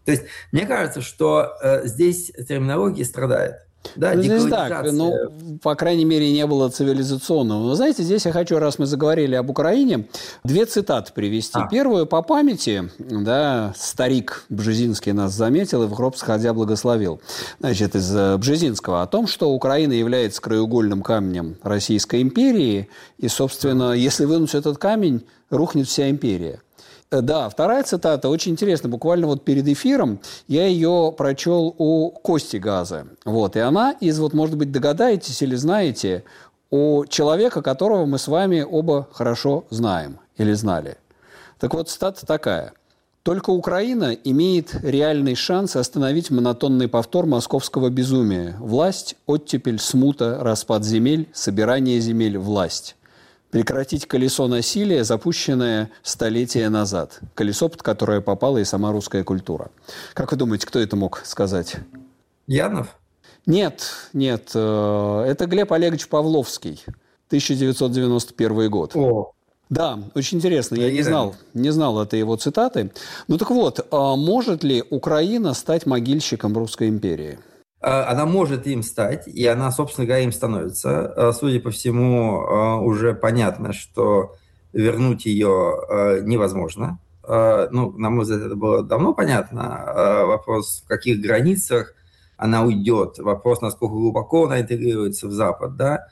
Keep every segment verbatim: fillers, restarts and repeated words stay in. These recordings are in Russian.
То есть мне кажется, что э, здесь терминология страдает. Да, ну, здесь так, ну, по крайней мере, не было цивилизационного. Но, знаете, здесь я хочу, раз мы заговорили об Украине, две цитаты привести. А. Первую по памяти, да, старик Бжезинский нас заметил и в гроб сходя благословил. Значит, из Бжезинского о том, что Украина является краеугольным камнем Российской империи, и, собственно, если вынуть этот камень, рухнет вся империя. Да, вторая цитата очень интересная. Буквально вот перед эфиром я ее прочел у Кости Газа. Вот, и она из, вот, может быть, догадаетесь или знаете, у человека, которого мы с вами оба хорошо знаем или знали. Так вот, цитата такая. «Только Украина имеет реальный шанс остановить монотонный повтор московского безумия. Власть, оттепель, смута, распад земель, собирание земель, власть. Прекратить колесо насилия, запущенное столетия назад. Колесо, под которое попала и сама русская культура». Как вы думаете, кто это мог сказать? Янов? Нет, нет. Это Глеб Олегович Павловский. тысяча девятьсот девяносто первый год. О. Да, очень интересно. Я не знал, не знал этой его цитаты. Ну так вот, может ли Украина стать могильщиком Русской империи? Она может им стать, и она, собственно говоря, им становится. Судя по всему, уже понятно, что вернуть ее невозможно. Ну, на мой взгляд, это было давно понятно. Вопрос, в каких границах она уйдет. Вопрос, насколько глубоко она интегрируется в Запад, да.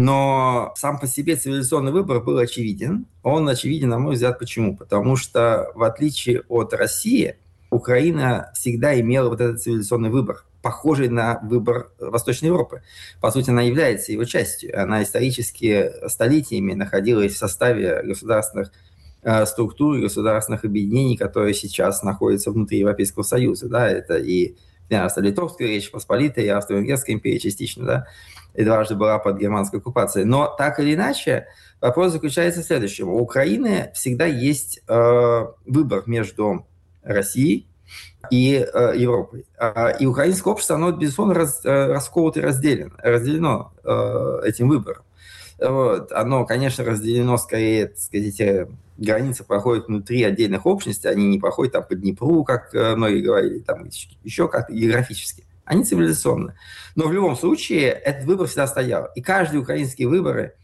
Но сам по себе цивилизационный выбор был очевиден. Он очевиден, на мой взгляд, почему? Потому что, в отличие от России, Украина всегда имела вот этот цивилизационный выбор, похожий на выбор Восточной Европы. По сути, она является его частью. Она исторически столетиями находилась в составе государственных э, структур, государственных объединений, которые сейчас находятся внутри Европейского Союза. Да? Это и Литовская Речь Посполитая, и Австро-Венгерская империя частично, да? И дважды была под германской оккупацией. Но так или иначе, вопрос заключается в следующем. У Украины всегда есть э, выбор между Россией и э, Европой. И украинское общество, оно, безусловно, раз, расколото и разделено, разделено э, этим выбором. Вот. Оно, конечно, разделено скорее, так сказать, эти границы проходят внутри отдельных общностей, они не проходят там по Днепру, как многие говорили, там еще как-то географически. Они цивилизационные. Но в любом случае этот выбор всегда стоял. И каждые украинские выборы,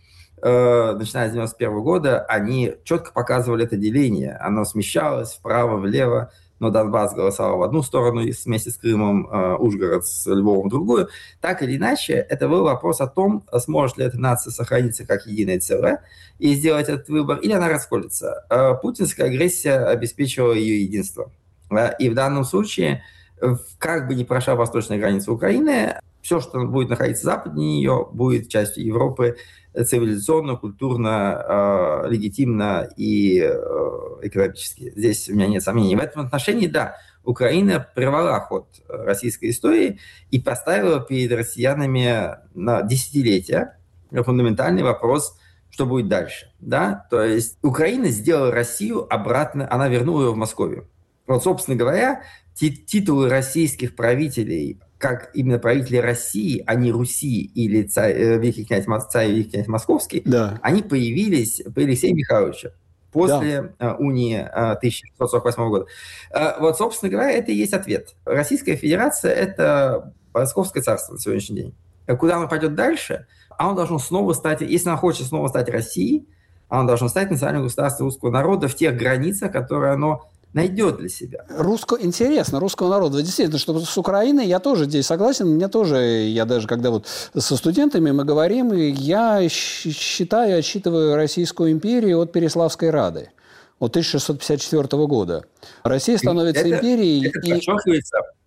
э, начиная с девяносто первого года, они четко показывали это деление. Оно смещалось вправо, влево. Но Донбасс голосовал в одну сторону вместе с Крымом, э, Ужгород с Львовом в другую. Так или иначе, это был вопрос о том, сможет ли эта нация сохраниться как единое целое и сделать этот выбор, или она расколется. Э, путинская агрессия обеспечивала ее единство. Э, и в данном случае, как бы ни прошла восточная граница Украины, все, что будет находиться западнее нее, будет частью Европы цивилизационно, культурно, э, легитимно и э, экономически. Здесь у меня нет сомнений. В этом отношении, да, Украина прервала ход российской истории и поставила перед россиянами на десятилетия фундаментальный вопрос, что будет дальше. Да? То есть Украина сделала Россию обратно, она вернула ее в Московию. Вот, собственно говоря, титулы российских правителей, как именно правители России, а не Руси или царь, великий князь, царь великий князь Московский, да, они появились при Алексее Михайловиче после да. унии тысяча шестьсот сорок восьмого года. Вот, собственно говоря, это и есть ответ. Российская Федерация – это Московское царство на сегодняшний день. Куда оно пойдет дальше? Оно должно снова стать, если оно хочет снова стать Россией, оно должно стать национальным государством русского народа в тех границах, которые оно найдет для себя. Русско... Интересно, русского народа. Действительно, что с Украиной я тоже здесь согласен. Мне тоже, я даже когда вот со студентами мы говорим, я считаю, отсчитываю Российскую империю от Переславской Рады, от тысяча шестьсот пятьдесят четвёртого года. Россия становится это, империей это и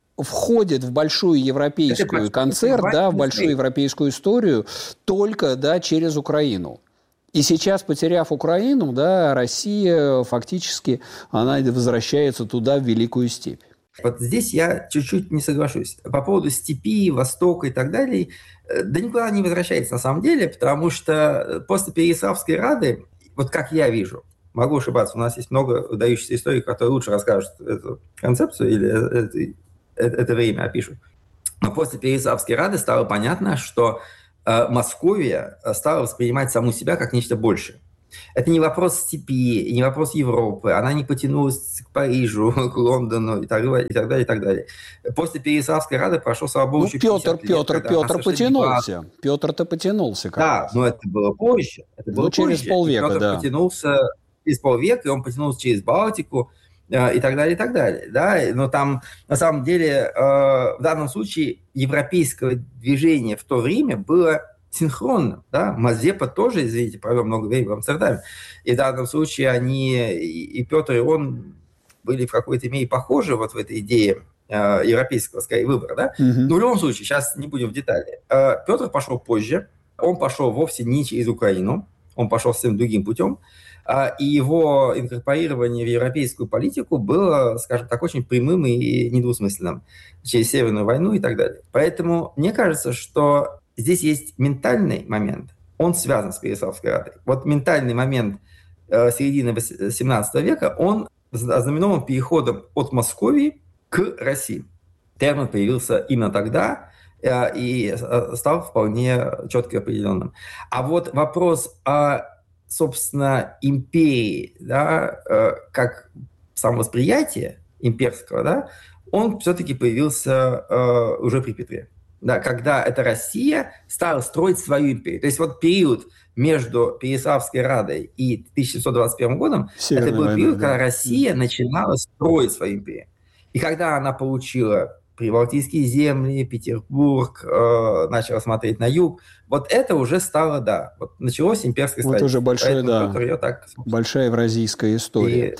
входит в большую европейскую концерт, да, в большую европейскую историю только, да, через Украину. И сейчас, потеряв Украину, да, Россия фактически она возвращается туда, в Великую степь. Вот здесь я чуть-чуть не соглашусь. По поводу степи, Востока и так далее, да никуда не возвращается на самом деле, потому что после Переяславской Рады, вот как я вижу, могу ошибаться, у нас есть много выдающихся историков, которые лучше расскажут эту концепцию или это, это, это время опишут. Но после Переяславской Рады стало понятно, что Московия стала воспринимать саму себя как нечто большее. Это не вопрос степи, не вопрос Европы. Она не потянулась к Парижу, к Лондону и так далее, и так далее, и так далее. После Переяславской Рады прошло, слава богу, ну, еще Петр, пятьдесят лет. Петр, Петр потянулся. Петр-то потянулся как Да, раз. но это было позже. Это было ну, через позже. полвека, Петр да. потянулся через полвека, и он потянулся через Балтику э, и так далее, и так далее. Да? Но там, на самом деле, э, в данном случае европейское движение в то время было синхронным. Да? Мазепа тоже, извините, провел много времени в Амстердаме. И в данном случае они, и Петр, и он были в какой-то мере похожи вот в этой идее э, европейского, скорее, выбора. Да? Угу. Но в любом случае, сейчас не будем в детали. Э, Петр пошел позже. Он пошел вовсе не через Украину. Он пошел совсем другим путем. Э, и его инкорпорирование в европейскую политику было, скажем так, очень прямым и недвусмысленным. Через Северную войну и так далее. Поэтому мне кажется, что здесь есть ментальный момент, он связан с Переяславской Радой. Вот ментальный момент э, середины семнадцатого века, он ознаменован переходом от Московии к России. Термин появился именно тогда э, и стал вполне четко определенным. А вот вопрос о, собственно, империи, да, э, как самовосприятие имперского, да, он все-таки появился э, уже при Петре. Да, когда эта Россия стала строить свою империю. То есть вот период между Переяславской Радой и тысяча семьсот двадцать первым годом, Северная это был война, период, да. когда Россия начинала строить свою империю. И когда она получила Прибалтийские земли, Петербург, э, начала смотреть на юг, вот это уже стало, да, вот началось имперское строительство. Вот уже большое, да, Петр ее так, большая евразийская история.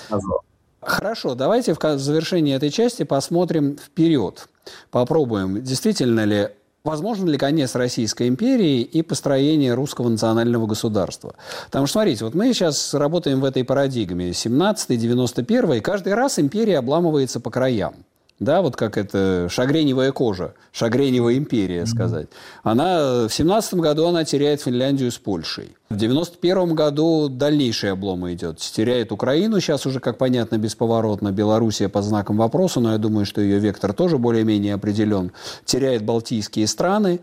Хорошо, давайте в завершении этой части посмотрим вперед. Попробуем, действительно ли, возможно ли конец Российской империи и построение русского национального государства. Потому что, смотрите, вот мы сейчас работаем в этой парадигме семнадцатый девяносто первый, и каждый раз империя обламывается по краям. Да, вот как это шагреневая кожа, шагреневая империя, сказать. Она в семнадцатом году она теряет Финляндию с Польшей. В девяносто первом году дальнейший облом идет. Теряет Украину, сейчас уже, как понятно, бесповоротно. Белоруссия под знаком вопроса, но я думаю, что ее вектор тоже более-менее определен. Теряет балтийские страны,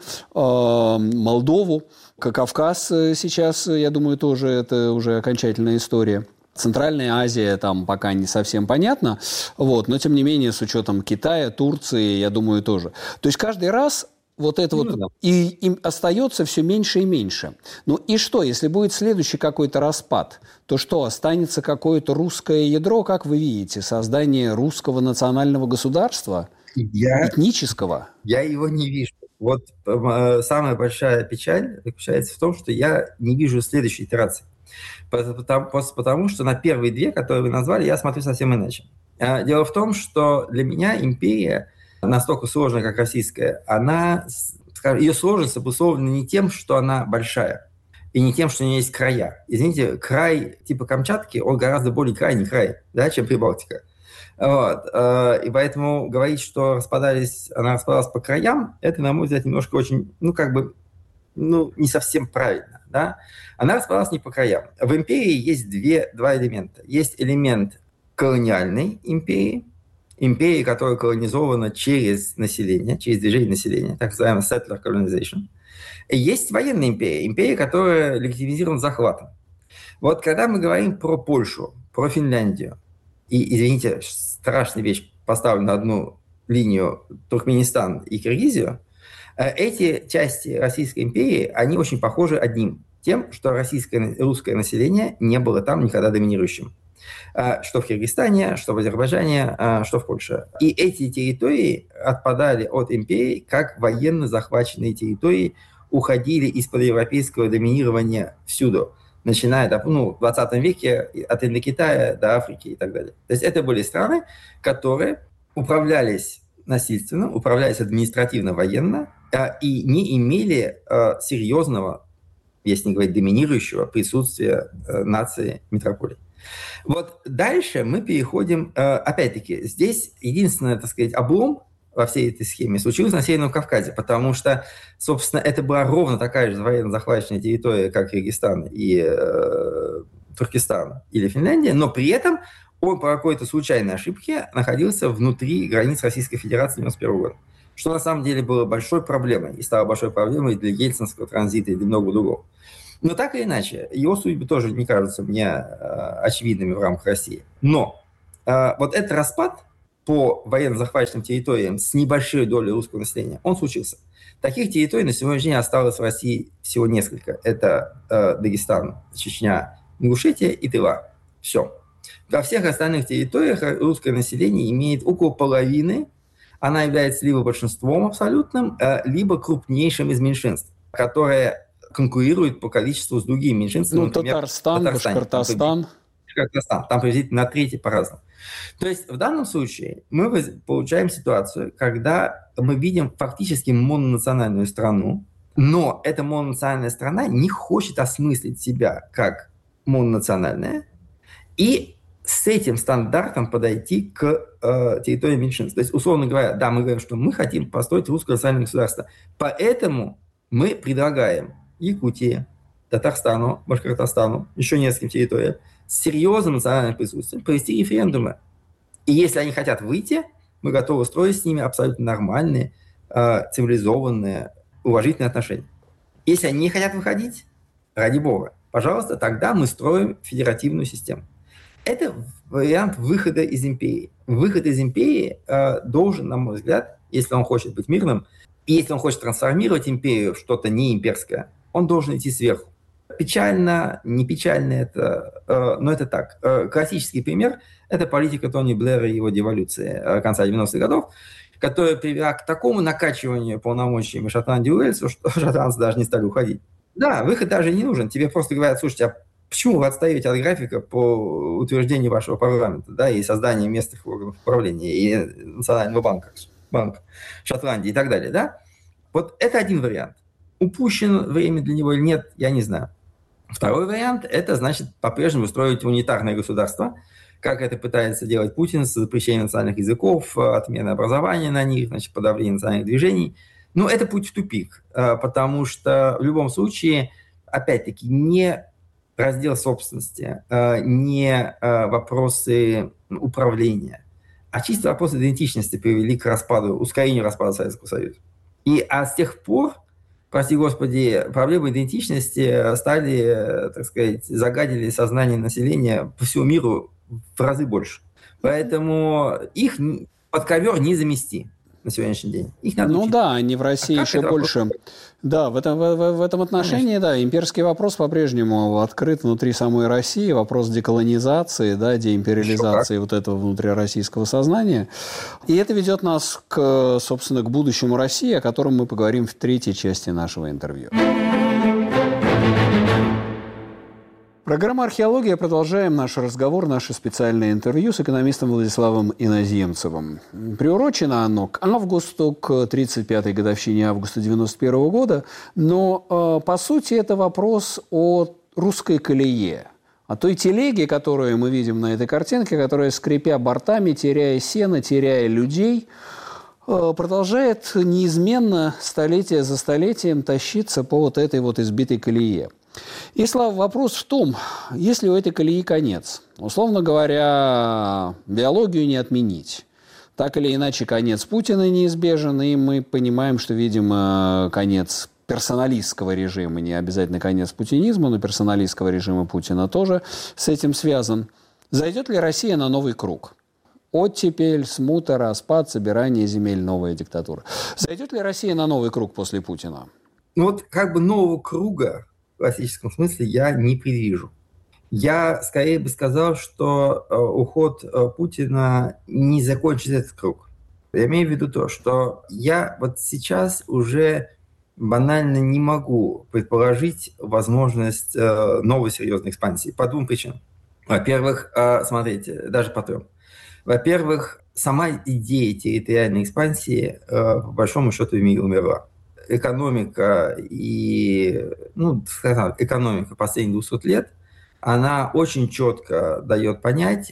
Молдову, Кавказ сейчас, я думаю, тоже это уже окончательная история. Центральная Азия там пока не совсем понятно, вот, но тем не менее с учетом Китая, Турции, я думаю, тоже. То есть каждый раз вот это ну, вот да. и им остается все меньше и меньше. Ну и что, если будет следующий какой-то распад, то что, останется какое-то русское ядро, как вы видите, создание русского национального государства, я, этнического? Я его не вижу. Вот э, самая большая печаль заключается в том, что я не вижу следующей итерации. Потому, потому что на первые две, которые вы назвали, я смотрю совсем иначе. Дело в том, что для меня империя настолько сложная, как российская, она, скажем, ее сложность обусловлена не тем, что она большая, и не тем, что у нее есть края. Извините, край типа Камчатки, он гораздо более крайний край, да, чем Прибалтика. Вот. И поэтому говорить, что распадались, она распадалась по краям, это, на мой взгляд, немножко очень, ну, как бы, ну, не совсем правильно. Да? Она распадалась не по краям. В империи есть две, два элемента. Есть элемент колониальной империи, империи, которая колонизована через население, через движение населения, так называемый settler colonization. И есть военная империя, империя, которая легитимизирована захватом. Вот когда мы говорим про Польшу, про Финляндию, и, извините, страшная вещь, поставлю на одну линию Туркменистан и Киргизию, эти части Российской империи, они очень похожи одним. Тем, что российское, русское население не было там никогда доминирующим. Что в Киргизстане, что в Азербайджане, что в Польше. И эти территории отпадали от империи, как военно захваченные территории уходили из-под европейского доминирования всюду. Начиная ну, в двадцатом веке от Индокитая до Африки и так далее. То есть это были страны, которые управлялись насильственно, управлялись административно-военно, и не имели э, серьезного, если не говорить доминирующего, присутствия э, нации метрополии. Вот дальше мы переходим, э, опять-таки, здесь единственный, так сказать, облом во всей этой схеме случился на Северном Кавказе, потому что, собственно, это была ровно такая же военно-захваченная территория, как Киргизстан и э, Туркестан или Финляндия, но при этом он по какой-то случайной ошибке находился внутри границ Российской Федерации девяносто первого года. Что на самом деле было большой проблемой и стало большой проблемой для ельцинского транзита и для многого другого. Но так или иначе, его судьбы тоже не кажутся мне э, очевидными в рамках России. Но э, вот этот распад по военно-захваченным территориям с небольшой долей русского населения, он случился. Таких территорий на сегодняшний день осталось в России всего несколько. Это э, Дагестан, Чечня, Ингушетия и Тыва. Все. Во всех остальных территориях русское население имеет около половины. Она является либо большинством абсолютным, э, либо крупнейшим из меньшинств, которые конкурирует по количеству с другими меньшинствами. Ну, например, Татарстан, Башкортостан. Башкортостан. Там приблизительно на третий по-разному. То есть в данном случае мы получаем ситуацию, когда мы видим фактически мононациональную страну, но эта мононациональная страна не хочет осмыслить себя как мононациональная и с этим стандартом подойти к э, территории меньшинств. То есть, условно говоря, да, мы говорим, что мы хотим построить русское национальное государство. Поэтому мы предлагаем Якутии, Татарстану, Башкортостану, еще нескольким территориям с серьезным национальным присутствием провести референдумы. И если они хотят выйти, мы готовы строить с ними абсолютно нормальные, э, цивилизованные, уважительные отношения. Если они не хотят выходить, ради бога, пожалуйста, тогда мы строим федеративную систему. Это вариант выхода из империи. Выход из империи э, должен, на мой взгляд, если он хочет быть мирным, и если он хочет трансформировать империю в что-то не имперское, он должен идти сверху. Печально, не печально это, э, но это так. Э, классический пример – это политика Тони Блэра и его деволюции э, конца девяностых годов, которая привела к такому накачиванию полномочиями Шотландии и Уэльсу, что шотландцы даже не стали уходить. Да, выход даже не нужен. Тебе просто говорят, слушайте, а почему вы отстаете от графика по утверждению вашего парламента, да, и созданию местных органов управления, и Национального банка, банка Шотландии и так далее, да? Вот это один вариант. Упущено время для него или нет, я не знаю. Второй вариант – это, значит, по-прежнему строить унитарное государство, как это пытается делать Путин с запрещением национальных языков, отменой образования на них, значит, подавлением национальных движений. Но это путь в тупик, потому что в любом случае, опять-таки, не раздел собственности, не вопросы управления, а чисто вопросы идентичности привели к распаду, ускорению распада Советского Союза. И а с тех пор, прости господи, проблемы идентичности стали, так сказать, загадили сознание населения по всему миру в разы больше. Поэтому их под ковер не замести на сегодняшний день. Их надо ну учить. Да, они в России а еще больше. Вопрос? Да, в этом, в, в этом отношении, Конечно. Да, имперский вопрос по-прежнему открыт внутри самой России. Вопрос деколонизации, да, деимпериализации вот этого внутрироссийского сознания. И это ведет нас, к, собственно, к будущему России, о котором мы поговорим в третьей части нашего интервью. Программа «Археология». Продолжаем наш разговор, наше специальное интервью с экономистом Владиславом Иноземцевым. Приурочено оно к августу, к тридцать пятой годовщине августа девяносто первого года, но, э, по сути, это вопрос о русской колее, о той телеге, которую мы видим на этой картинке, которая, скрипя бортами, теряя сено, теряя людей, э, продолжает неизменно, столетие за столетием, тащиться по вот этой вот избитой колее. И, Слава, вопрос в том, есть ли у этой колеи конец? Условно говоря, биологию не отменить. Так или иначе, конец Путина неизбежен, и мы понимаем, что, видимо, конец персоналистского режима, не обязательно конец путинизма, но персоналистского режима Путина тоже с этим связан. Зайдет ли Россия на новый круг? Оттепель, смута, распад, собирание земель, новая диктатура. Зайдет ли Россия на новый круг после Путина? Ну вот как бы нового круга в классическом смысле я не предвижу. Я скорее бы сказал, что э, уход э, Путина не закончит этот круг. Я имею в виду то, что я вот сейчас уже банально не могу предположить возможность э, новой серьезной экспансии по двум причинам. Во-первых, э, смотрите, даже по трем. Во-первых, сама идея территориальной экспансии э, по большому счету в мире умерла. Экономика и, ну, скажем, экономика последних двухсот лет, она очень четко дает понять,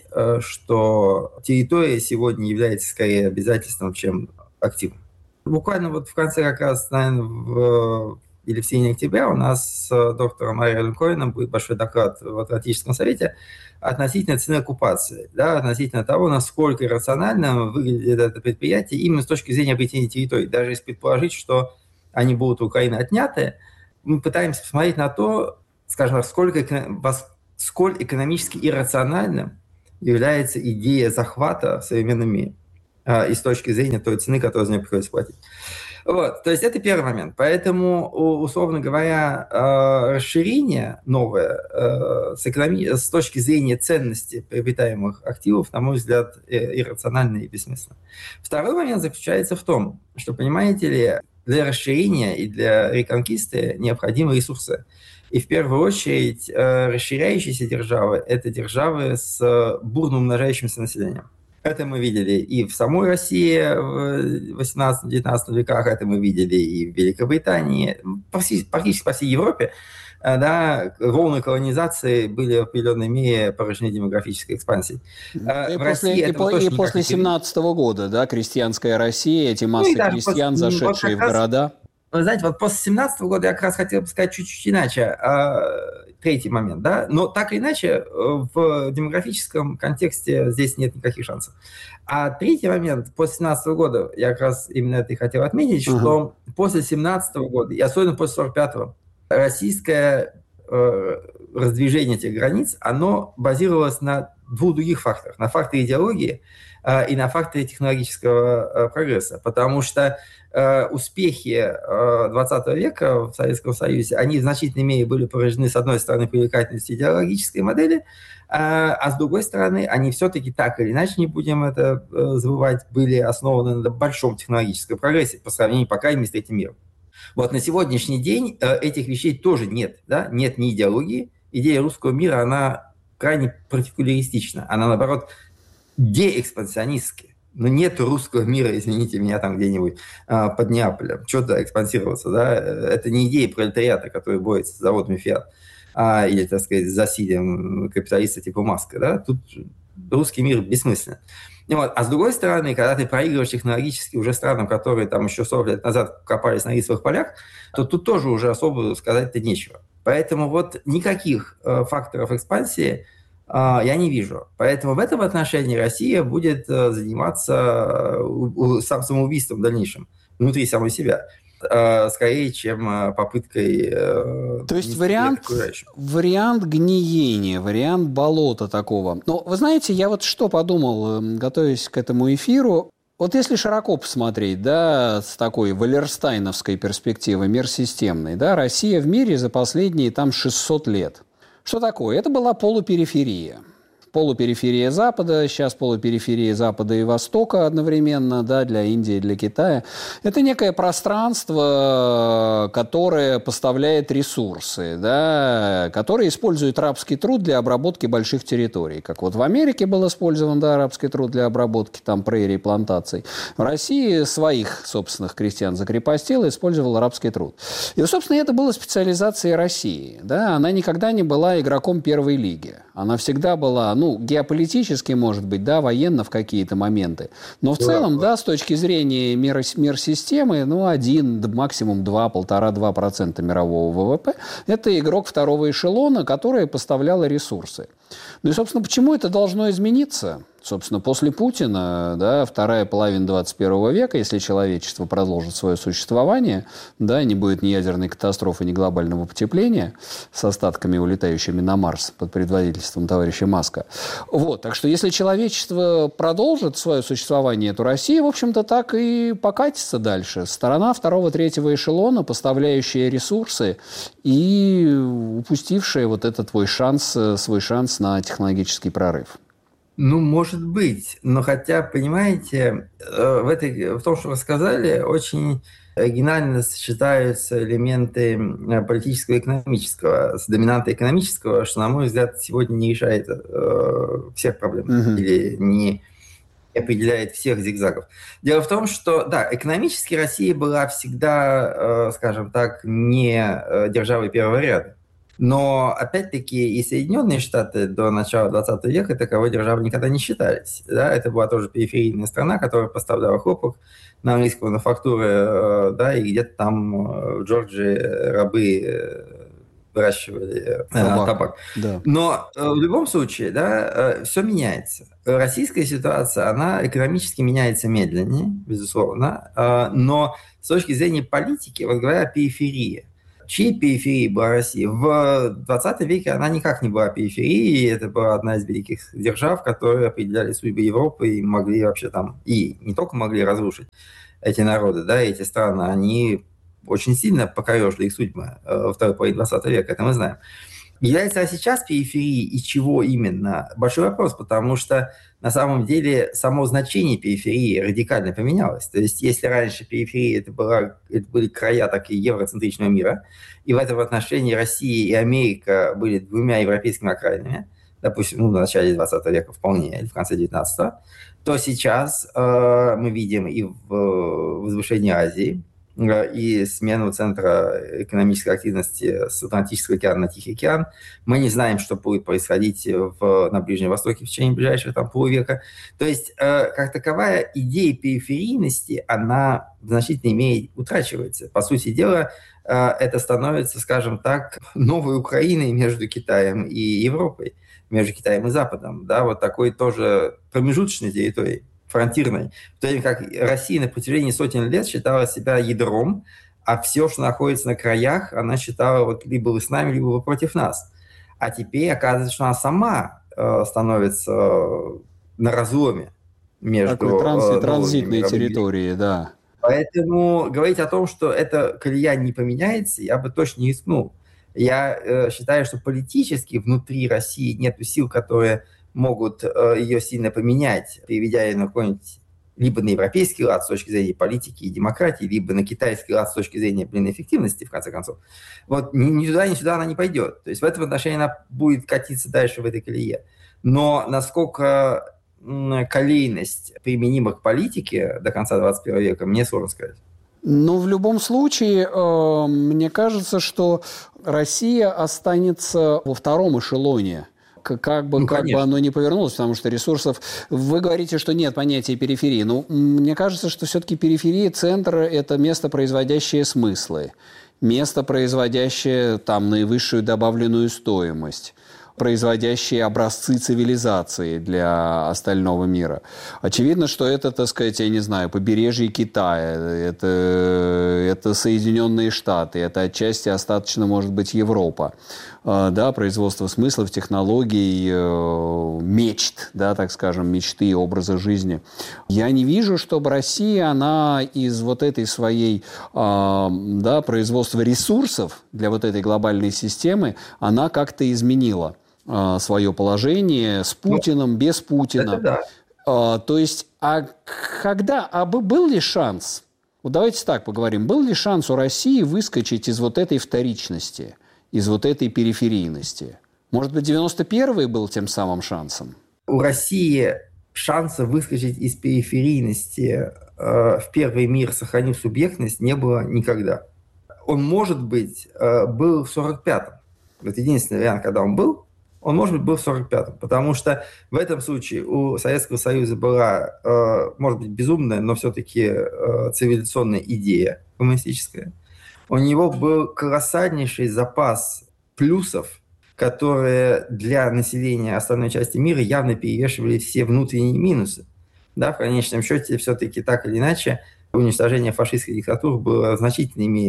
что территория сегодня является скорее обязательством, чем активом. Буквально вот в конце как раз, наверное, в, или в середине октября у нас с доктором Ариэлем Коэном будет большой доклад в Атлантическом совете относительно цены оккупации, да, относительно того, насколько рационально выглядит это предприятие именно с точки зрения обретения территорий. Даже если предположить, что они будут у Украины отняты, мы пытаемся посмотреть на то, скажем так, сколько, сколь экономически иррациональным является идея захвата в современном мире и с точки зрения той цены, которую за нее приходится платить. Вот, то есть это первый момент. Поэтому, условно говоря, расширение новое с, экономи... с точки зрения ценности приобретаемых активов, на мой взгляд, иррационально и бессмысленно. Второй момент заключается в том, что, понимаете ли, для расширения и для реконкисты необходимы ресурсы. И в первую очередь расширяющиеся державы – это державы с бурно умножающимся населением. Это мы видели и в самой России в восемнадцатом-девятнадцатом веках, это мы видели и в Великобритании, практически по всей Европе. Да, волны колонизации были в определенной мере порождены демографической экспансией. И в после, России и, по, и после семнадцатого года, да, крестьянская Россия, эти массы ну, крестьян, после, зашедшие вот в города. Вы знаете, вот после семнадцатого года я как раз хотел бы сказать чуть-чуть иначе. Третий момент, да, но так или иначе в демографическом контексте здесь нет никаких шансов. А третий момент, после семнадцатого года, я как раз именно это и хотел отметить, uh-huh. что после семнадцатого года, и особенно после сорок пятого, российское э, раздвижение этих границ, оно базировалось на двух других факторах, на факторе идеологии э, и на факторе технологического э, прогресса, потому что успехи двадцатого века в Советском Союзе, они в значительной мере были порождены, с одной стороны, привлекательностью идеологической модели, а с другой стороны, они все-таки так или иначе, не будем это забывать, были основаны на большом технологическом прогрессе по сравнению, по крайней мере, с третьим миром. Вот на сегодняшний день этих вещей тоже нет, да? Нет ни идеологии. Идея русского мира, она крайне партикуляристична, она, наоборот, деэкспансионистская. Но нет русского мира, извините меня, там где-нибудь а, под Неаполем. Что-то экспансироваться, да? Это не идея пролетариата, который борется с заводами Фиат, а, или, так сказать, с засилием капиталиста типа Маска, да? Тут русский мир бессмыслен. Вот. А с другой стороны, когда ты проигрываешь технологически уже странам, которые там еще сорок лет назад копались на рисовых полях, то тут тоже уже особо сказать-то нечего. Поэтому вот никаких э, факторов экспансии я не вижу. Поэтому в этом отношении Россия будет заниматься самоубийством в дальнейшем, внутри самой себя, скорее, чем попыткой... То есть вариант, вариант гниения, вариант болота такого. Но вы знаете, я вот что подумал, готовясь к этому эфиру. Вот если широко посмотреть, да, с такой валерстайновской перспективы, мир системный, да, Россия в мире за последние там шестьсот лет. Что такое? Это была полупериферия. Полупериферия Запада, сейчас полупериферия Запада и Востока одновременно, да, для Индии, для Китая. Это некое пространство, которое поставляет ресурсы, да, которое использует рабский труд для обработки больших территорий. Как вот в Америке был использован, да, рабский труд для обработки там прерий, плантаций. В России своих собственных крестьян закрепостила, использовал рабский труд. И, собственно, это было специализацией России. Да? Она никогда не была игроком первой лиги. Она всегда была, ну, геополитически, может быть, да, военно в какие-то моменты. Но в да, целом, да, с точки зрения мира, мир-системы, ну, один, максимум два, полтора-два процента мирового ВВП – это игрок второго эшелона, который поставлял ресурсы. Ну и, собственно, почему это должно измениться? Собственно, после Путина, да, вторая половина двадцать первого века, если человечество продолжит свое существование, да, не будет ни ядерной катастрофы, ни глобального потепления с остатками, улетающими на Марс под предводительством товарища Маска. Вот, так что если человечество продолжит свое существование, то Россия, в общем-то, так и покатится дальше. Сторона второго, третьего эшелона, поставляющая ресурсы и упустившая вот этот свой шанс, свой шанс на технологический прорыв. Ну, может быть, но хотя, понимаете, в, этой, в том, что вы сказали, очень оригинально сочетаются элементы политического и экономического с доминантой экономического, что, на мой взгляд, сегодня не решает э, всех проблем mm-hmm. или не определяет всех зигзагов. Дело в том, что, да, экономически Россия была всегда, э, скажем так, не державой первого ряда. Но, опять-таки, и Соединенные Штаты до начала двадцатого века таковой державой никогда не считались. Да? Это была тоже периферийная страна, которая поставляла хлопок на английские мануфактуры, да, и где-то там в Джорджии рабы выращивали табак. табак. Да. Но в любом случае, да, все меняется. Российская ситуация, она экономически меняется медленнее, безусловно, но с точки зрения политики, вот говоря о периферии, чьей периферией была Россия? В двадцатом веке она никак не была периферией, это была одна из великих держав, которые определяли судьбы Европы и могли вообще там, и не только могли разрушить эти народы, да, эти страны, они очень сильно покорежили их судьбы во второй половине двадцатого века, это мы знаем. Является ли сейчас периферией и чего именно? Большой вопрос, потому что на самом деле само значение периферии радикально поменялось. То есть если раньше периферия это, была, это были края такие евроцентричного мира, и в этом отношении Россия и Америка были двумя европейскими окраинами, допустим, ну, в начале двадцатого века вполне, или в конце девятнадцатого, то сейчас э, мы видим и в возвышении Азии, и смену центра экономической активности с Атлантического океана на Тихий океан. Мы не знаем, что будет происходить в, на Ближнем Востоке в течение ближайшего там, полувека. То есть, э, как таковая идея периферийности, она в значительной мере утрачивается. По сути дела, э, это становится, скажем так, новой Украиной между Китаем и Европой, между Китаем и Западом. Да, вот такой тоже промежуточной территорией, фронтирной, в то время как Россия на протяжении сотен лет считала себя ядром, а все, что находится на краях, она считала вот либо вы с нами, либо вы против нас. А теперь оказывается, что она сама э, становится э, на разломе между... Такой транс- э, транзитной территории, да. Поэтому говорить о том, что эта колея не поменяется, я бы точно не рискнул. Я э, считаю, что политически внутри России нет сил, которые могут э, ее сильно поменять, переведя ее на какой-нибудь либо на европейский лад с точки зрения политики и демократии, либо на китайский лад с точки зрения, блин, эффективности, в конце концов. Вот ни, ни туда, ни сюда она не пойдет. То есть в этом отношении она будет катиться дальше в этой колее. Но насколько м, колейность применима к политике до конца двадцать первого века, мне сложно сказать. Но в любом случае, э, мне кажется, что Россия останется во втором эшелоне. Как бы, ну, как бы оно ни повернулось, потому что ресурсов... Вы говорите, что нет понятия периферии. Но мне кажется, что все-таки периферия, центр – это место, производящее смыслы, место, производящее там наивысшую добавленную стоимость, производящие образцы цивилизации для остального мира. Очевидно, что это, так сказать, я не знаю, побережье Китая, это, это Соединенные Штаты, это отчасти остаточно, может быть, Европа. Да, производство смыслов, технологий, мечт, да, так скажем, мечты, образа жизни. Я не вижу, чтобы Россия, она из вот этой своей, да, производства ресурсов для вот этой глобальной системы, она как-то изменила свое положение с Путиным, ну, без Путина. Это да. А, то есть, а когда, а был ли шанс, вот давайте так поговорим, был ли шанс у России выскочить из вот этой вторичности, из вот этой периферийности? Может быть, девяносто первый был тем самым шансом? У России шанса выскочить из периферийности э, в первый мир, сохранив субъектность, не было никогда. Он, может быть, э, был в сорок пятом. Вот единственный вариант, когда он был, он, может быть, был в сорок пятом, потому что в этом случае у Советского Союза была, э, может быть, безумная, но все-таки э, цивилизационная идея коммунистическая. У него был колоссальнейший запас плюсов, которые для населения остальной части мира явно перевешивали все внутренние минусы. Да, в конечном счете, все-таки так или иначе, уничтожение фашистской диктатуры было значительными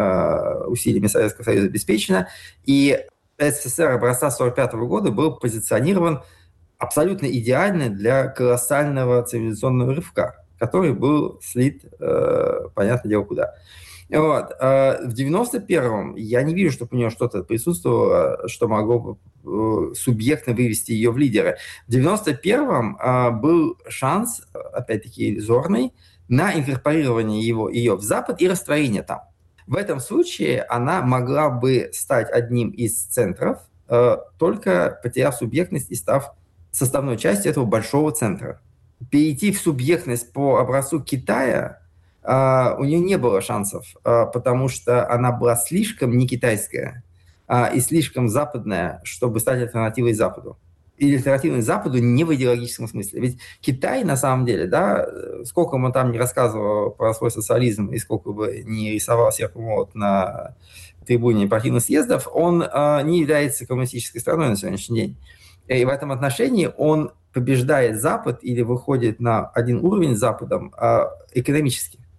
э, усилиями Советского Союза обеспечено, и СССР образца сорок пятого года был позиционирован абсолютно идеально для колоссального цивилизационного рывка, который был слит, э, понятное дело, куда. Вот. Э, в девяносто первом я не вижу, чтобы у нее что-то присутствовало, что могло бы э, субъектно вывести ее в лидеры. В девяносто первом э, был шанс, опять-таки иллюзорный, на инкорпорирование его, ее в Запад и растворение там. В этом случае она могла бы стать одним из центров, э, только потеряв субъектность и став составной частью этого большого центра. Перейти в субъектность по образцу Китая э, у нее не было шансов, э, потому что она была слишком не китайская э, и слишком западная, чтобы стать альтернативой Западу. И альтернативной Западу не в идеологическом смысле. Ведь Китай, на самом деле, да, сколько он там не рассказывал про свой социализм и сколько бы не рисовал серп и молот на трибуне партийных съездов, он э, не является коммунистической страной на сегодняшний день. И в этом отношении он побеждает Запад или выходит на один уровень с Западом э, экономически.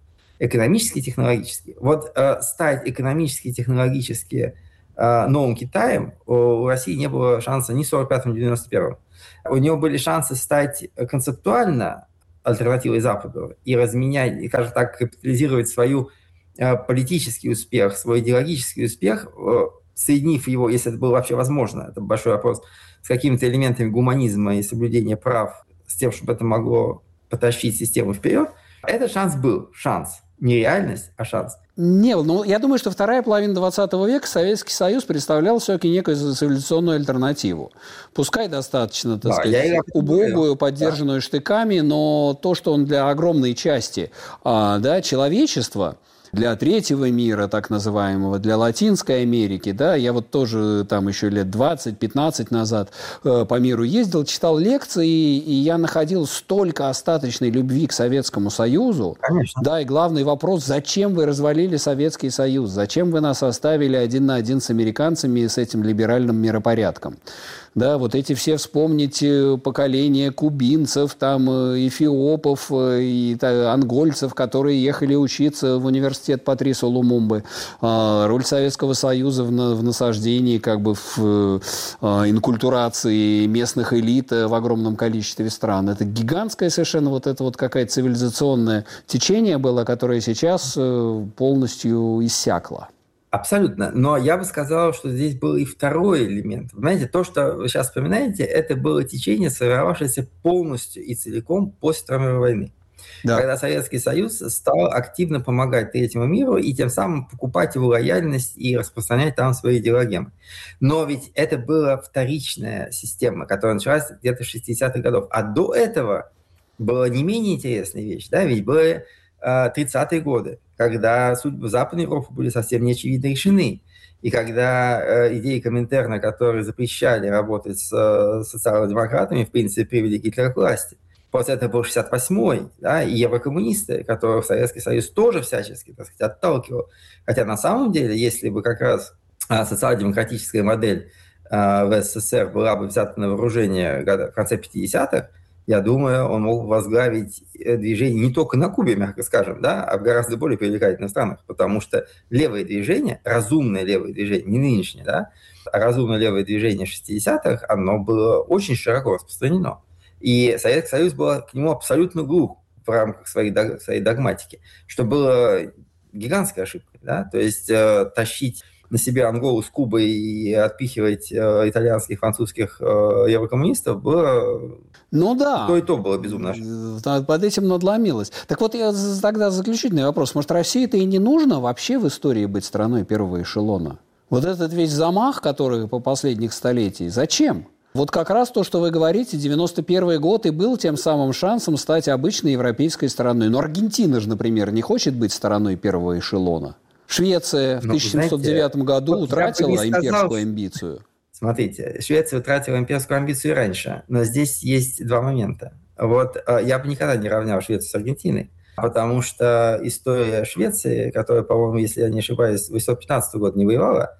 экономически и технологически. Вот э, стать экономически и технологически э, новым Китаем у, у России не было шанса ни в сорок пятом, ни в девяносто первом. У него были шансы стать концептуально альтернативой Западу и разменять, и, скажем так, капитализировать свою э, политический успех, свой идеологический успех, э, соединив его, если это было вообще возможно, это большой вопрос, с какими-то элементами гуманизма и соблюдения прав, с тем, чтобы это могло потащить систему вперед. Этот шанс был. Шанс. Не реальность, а шанс. Не, ну, я думаю, что вторая половина двадцатого века Советский Союз представлял все-таки некую цивилизационную альтернативу. Пускай достаточно, так да, сказать, убогую, поддержанную да. штыками, но то, что он для огромной части а, да, человечества, для третьего мира, так называемого, для Латинской Америки, да, я вот тоже там еще лет двадцать-пятнадцать назад э, по миру ездил, читал лекции, и, и я находил столько остаточной любви к Советскому Союзу. Конечно. Да, и главный вопрос, зачем вы развалили Советский Союз, зачем вы нас оставили один на один с американцами и с этим либеральным миропорядком? Да, вот эти все, вспомните, поколения кубинцев, там, эфиопов и та, ангольцев, которые ехали учиться в университет Патрисо Лумумбы. А, роль Советского Союза в, в насаждении, как бы в а, инкультурации местных элит в огромном количестве стран. Это гигантское совершенно вот это вот какое-то цивилизационное течение было, которое сейчас полностью иссякло. Абсолютно. Но я бы сказал, что здесь был и второй элемент. Понимаете, то, что вы сейчас вспоминаете, это было течение, сформировавшееся полностью и целиком после Второй мировой войны. Да. Когда Советский Союз стал активно помогать третьему миру и тем самым покупать его лояльность и распространять там свои идеологемы. Но ведь это была вторичная система, которая началась где-то с шестидесятых годов. А до этого была не менее интересная вещь. Да? Ведь были э, тридцатые годы, когда судьбы Западной Европы были совсем неочевидно решены. И когда э, идеи Коминтерна, которые запрещали работать с э, социал-демократами, в принципе, привели Гитлера к власти. После этого был шестьдесят восьмой, да, и еврокоммунисты, которых Советский Союз тоже всячески, так сказать, отталкивал. Хотя на самом деле, если бы как раз э, социал-демократическая модель э, в СССР была бы взята на вооружение в конце пятидесятых, я думаю, он мог возглавить движение не только на Кубе, мягко скажем, да, а в гораздо более привлекательных странах, потому что левое движение, разумное левое движение, не нынешнее, да, а разумное левое движение шестидесятых, оно было очень широко распространено. И Советский Союз был к нему абсолютно глух в рамках своей, своей догматики, что было гигантской ошибкой, да, то есть э, тащить на себе Анголу с Кубой и отпихивать э, итальянских, французских э, еврокоммунистов было... Ну да. То и то было безумно. Под этим надломилось. Так вот, я тогда заключительный вопрос. Может, России-то и не нужно вообще в истории быть страной первого эшелона? Вот этот весь замах, который по последних столетий, зачем? Вот как раз то, что вы говорите, девяносто первый год и был тем самым шансом стать обычной европейской страной. Но Аргентина же, например, не хочет быть страной первого эшелона. Швеция в ну, тысяча семьсот девятом году вот утратила сказал, имперскую амбицию. Смотрите, Швеция утратила имперскую амбицию и раньше, но здесь есть два момента. Вот я бы никогда не равнял Швецию с Аргентиной, потому что история Швеции, которая, по-моему, если я не ошибаюсь, с восемьсот пятнадцатого года не воевала,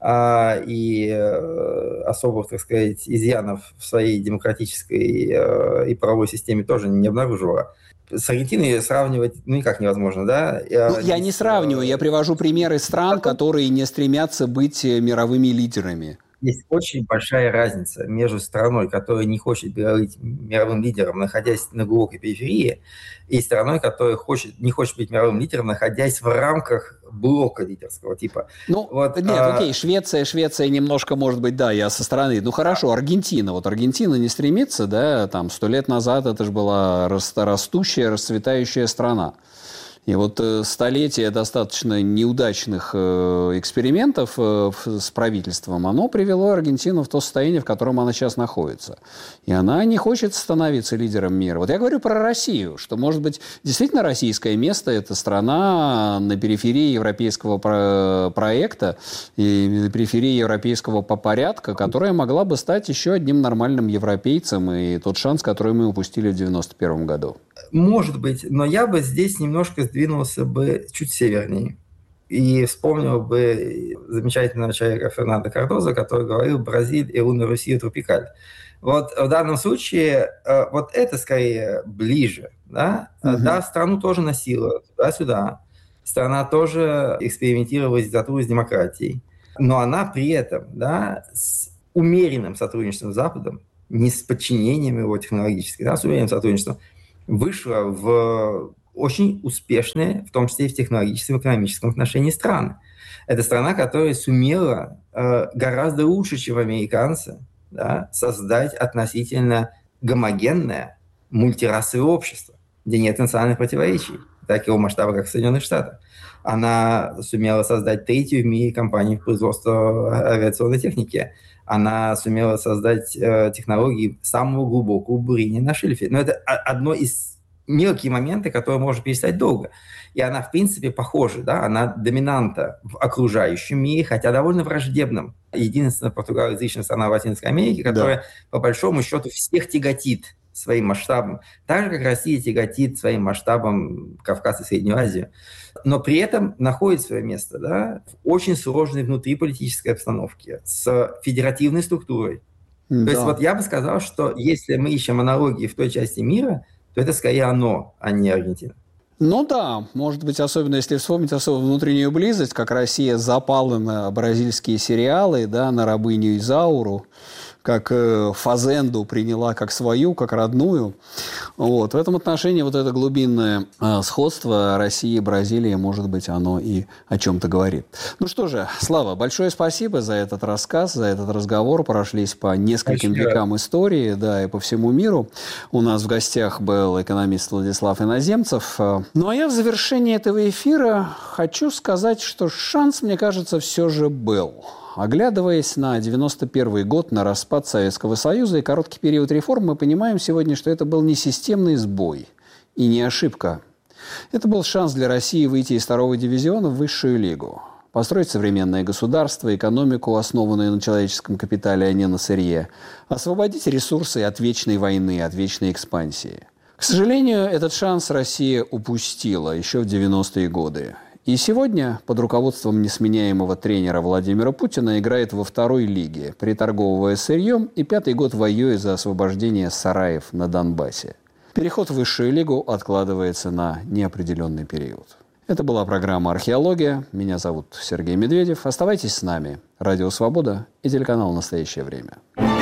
а, и э, особых, так сказать, изъянов в своей демократической э, и правовой системе тоже не обнаруживала. С Аргентиной сравнивать ну, никак невозможно, да? Я, ну, я не сравниваю, я привожу примеры стран, которые не стремятся быть мировыми лидерами. Есть очень большая разница между страной, которая не хочет быть мировым лидером, находясь на глубокой периферии, и страной, которая хочет, не хочет быть мировым лидером, находясь в рамках блока лидерского типа. Ну, вот, нет, а... окей, Швеция, Швеция немножко, может быть, да, я со стороны. Ну, хорошо, Аргентина. Вот Аргентина не стремится, да, там, сто лет назад это же была растущая, расцветающая страна. И вот столетие достаточно неудачных экспериментов с правительством, оно привело Аргентину в то состояние, в котором она сейчас находится. И она не хочет становиться лидером мира. Вот я говорю про Россию, что, может быть, действительно российское место – это страна на периферии европейского проекта и на периферии европейского порядка, которая могла бы стать еще одним нормальным европейцем, и тот шанс, который мы упустили в девяносто первом году. Может быть, но я бы здесь немножко сдвинулся бы чуть севернее и вспомнил бы замечательного человека Фернандо Кардоза, который говорил «Бразиль и уна Россия тропикаль». Вот в данном случае вот это скорее ближе, да, угу. Да, страну тоже носило туда-сюда, Страна тоже экспериментировала в диктатуре с демократией. Но она при этом, да, с умеренным сотрудничеством с Западом, не с подчинением его технологически, да, с умеренным сотрудничеством, вышла в очень успешные, в том числе и в технологическом и экономическом отношении, страны. Это страна, которая сумела э, гораздо лучше, чем американцы, да, создать относительно гомогенное мультирасовое общество, где нет национальных противоречий, такого масштаба, как в Соединенных Штатах. Она сумела создать третью в мире компанию в производстве авиационной техники. Она сумела создать э, технологии самого глубокого бурения на шельфе. Но это одно из мелких моментов, которые можно перечислять долго. И она, в принципе, похожа. Да? Она доминанта в окружающем мире, хотя довольно враждебном. Единственная португалоязычная страна в Латинской Америке, которая, да, по большому счету, всех тяготит своим масштабом. Так же, как Россия тяготит своим масштабом Кавказ и Среднюю Азию. Но при этом находит свое место, да, в очень сложной внутриполитической обстановке с федеративной структурой. Да. То есть вот я бы сказал, что если мы ищем аналогии в той части мира, то это скорее оно, а не Аргентина. Ну да, может быть, особенно если вспомнить особо внутреннюю близость, как Россия запала на бразильские сериалы, да, на рабыню Изауру, как э, Фазенду приняла как свою, как родную. Вот. В этом отношении вот это глубинное э, сходство России и Бразилии, может быть, оно и о чем-то говорит. Ну что же, Слава, большое спасибо за этот рассказ, за этот разговор. Прошлись по нескольким Спасибо. векам истории, да, и по всему миру. У нас в гостях был экономист Владислав Иноземцев. Ну а я в завершении этого эфира хочу сказать, что шанс, мне кажется, все же был. Оглядываясь на девяносто первый год, на распад Советского Союза и короткий период реформ, мы понимаем сегодня, что это был не системный сбой и не ошибка. Это был шанс для России выйти из второго дивизиона в высшую лигу, построить современное государство, экономику, основанную на человеческом капитале, а не на сырье, освободить ресурсы от вечной войны, от вечной экспансии. К сожалению, этот шанс Россия упустила еще в девяностые годы. И сегодня под руководством несменяемого тренера Владимира Путина играет во второй лиге, приторговывая сырьем и пятый год воюя за освобождение сараев на Донбассе. Переход в высшую лигу откладывается на неопределенный период. Это была программа «Археология». Меня зовут Сергей Медведев. Оставайтесь с нами. Радио «Свобода» и телеканал «Настоящее время».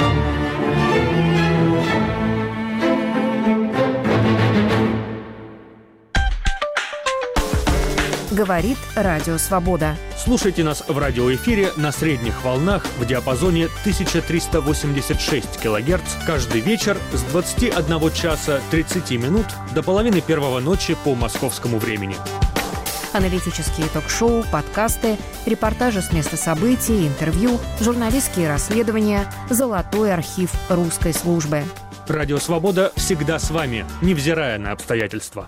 Говорит Радио Свобода. Слушайте нас в радиоэфире на средних волнах в диапазоне тысяча триста восемьдесят шесть килогерц каждый вечер с двадцати одного часа тридцати минут до половины первого ночи по московскому времени. Аналитические ток-шоу, подкасты, репортажи с места событий, интервью, журналистские расследования, золотой архив русской службы. Радио «Свобода» всегда с вами, невзирая на обстоятельства.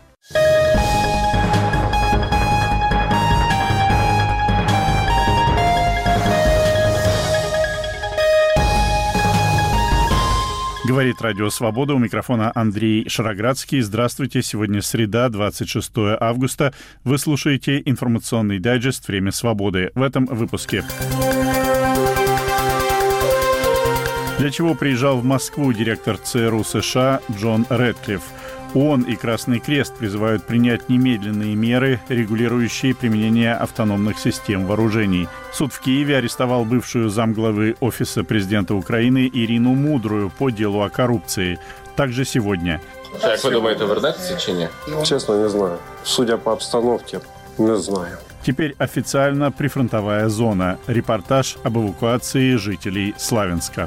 Говорит Радио Свобода. У микрофона Андрей Шароградский. Здравствуйте. Сегодня среда, двадцать шестое августа. Вы слушаете информационный дайджест «Время свободы». В этом выпуске. Для чего приезжал в Москву директор ЦРУ США Джон Рэдклифф? ООН и Красный Крест призывают принять немедленные меры, регулирующие применение автономных систем вооружений. Суд в Киеве арестовал бывшую замглавы Офиса президента Украины Ирину Мудрую по делу о коррупции. Также сегодня. Как вы думаете, вернетеся чи ні? Честно, не знаю. Судя по обстановке, не знаю. Теперь официально прифронтовая зона. Репортаж об эвакуации жителей Славянска.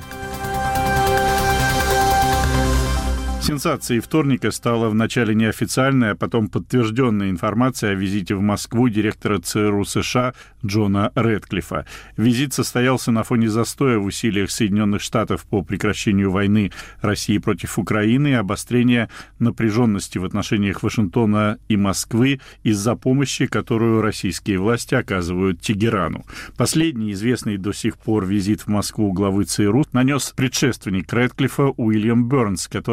Сенсацией вторника стала вначале неофициальная, а потом подтвержденная информация о визите в Москву директора ЦРУ США Джона Рэдклиффа. Визит состоялся на фоне застоя в усилиях Соединенных Штатов по прекращению войны России против Украины и обострения напряженности в отношениях Вашингтона и Москвы из-за помощи, которую российские власти оказывают Тегерану. Последний известный до сих пор визит в Москву главы ЦРУ нанес предшественник Рэдклиффа Уильям Бернс, который встретился